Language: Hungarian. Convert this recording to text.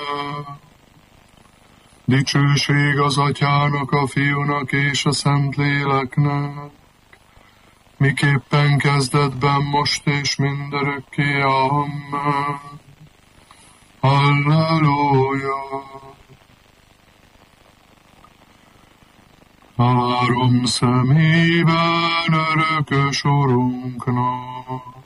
Dicsőség az Atyának, a Fiúnak és a Szentléleknek, miképpen kezdetben, most és mindörökké. Amen. Halleluja! Három szemében örökös Urunknak,